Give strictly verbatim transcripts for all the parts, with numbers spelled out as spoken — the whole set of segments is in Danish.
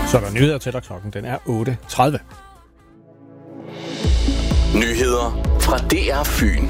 Så er der nyheder til dig. Klokken den er otte tredive. Nyheder fra D R Fyn.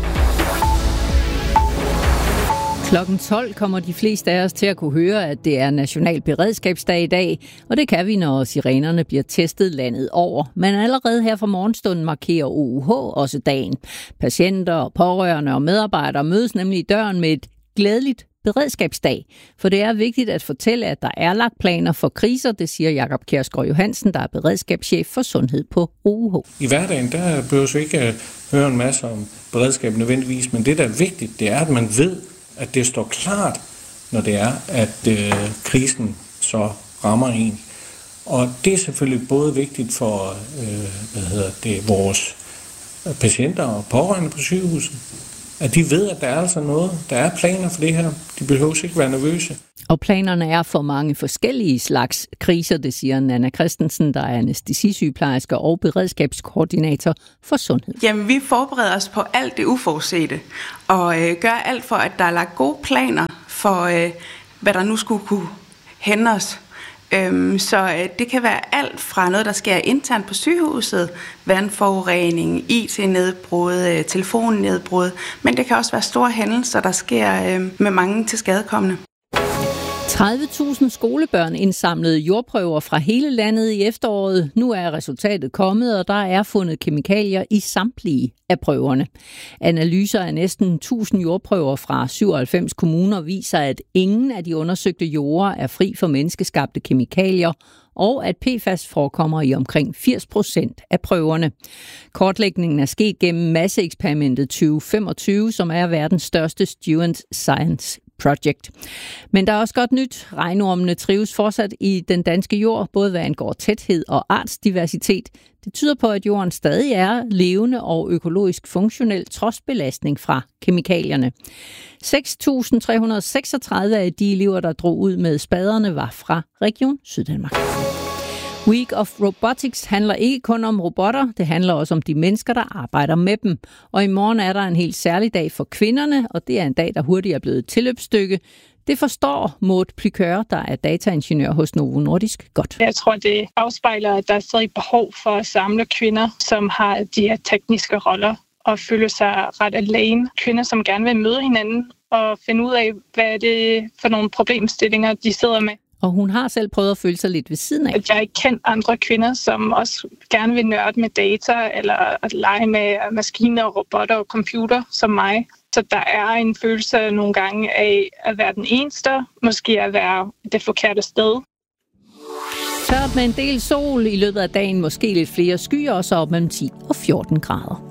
Klokken tolv kommer de fleste af os til at kunne høre, at det er National Beredskabsdag i dag, og det kan vi, når sirenerne bliver testet landet over. Men allerede her fra morgenstunden markerer O U H også dagen. Patienter, pårørende og medarbejdere mødes nemlig i døren med et glædeligt beredskabsdag. For det er vigtigt at fortælle, at der er lagt planer for kriser, det siger Jakob Kjærsgaard Johansen, der er beredskabschef for sundhed på O U H. I hverdagen, der behøver vi ikke høre en masse om beredskab nødvendigvis, men det, der er vigtigt, det er, at man ved, at det står klart, når det er, at øh, krisen så rammer en. Og det er selvfølgelig både vigtigt for øh, hvad hedder det, vores patienter og pårørende på sygehuset, at de ved, at der er altså noget, der er planer for det her. De behøver ikke være nervøse. Og planerne er for mange forskellige slags kriser, det siger Nanna Christensen, der er anæstesisygeplejerske og beredskabskoordinator for sundhed. Jamen, vi forbereder os på alt det uforudsete, og øh, gør alt for, at der er lagt gode planer for, øh, hvad der nu skulle kunne hænde os. Øhm, så øh, det kan være alt fra noget, der sker internt på sygehuset, vandforurening, I T-nedbrud, øh, telefonnedbrud, men det kan også være store hændelser, der sker øh, med mange tilskadekomne. tredive tusind skolebørn indsamlede jordprøver fra hele landet i efteråret. Nu er resultatet kommet, og der er fundet kemikalier i samtlige af prøverne. Analyser af næsten tusind jordprøver fra syvoghalvfems kommuner viser, at ingen af de undersøgte jorder er fri for menneskeskabte kemikalier, og at P F A S forekommer i omkring firs procent af prøverne. Kortlægningen er sket gennem masseeksperimentet tyve femogtyve, som er verdens største student science project. Men der er også godt nyt. Regnormene trives fortsat i den danske jord, både hvad angår tæthed og artsdiversitet. Det tyder på, at jorden stadig er levende og økologisk funktionel trods belastning fra kemikalierne. seks tusind tre hundrede og seksogtredive af de elever, der drog ud med spaderne, var fra Region Syddanmark. Week of Robotics handler ikke kun om robotter, det handler også om de mennesker, der arbejder med dem. Og i morgen er der en helt særlig dag for kvinderne, og det er en dag, der hurtigt er blevet et tilløbsstykke. Det forstår Maud Plykør, der er dataingeniør hos Novo Nordisk, godt. Jeg tror, det afspejler, at der er stadig behov for at samle kvinder, som har de her tekniske roller og føler sig ret alene. Kvinder, som gerne vil møde hinanden og finde ud af, hvad er det for nogle problemstillinger, de sidder med. Og hun har selv prøvet at føle sig lidt ved siden af. At jeg ikke kendt andre kvinder, som også gerne vil nørde med data, eller at lege med maskiner, robotter og computer som mig. Så der er en følelse nogle gange af at være den eneste, måske at være det forkerte sted. Tørt med en del sol i løbet af dagen, måske lidt flere skyer, og så op mellem ti og fjorten grader.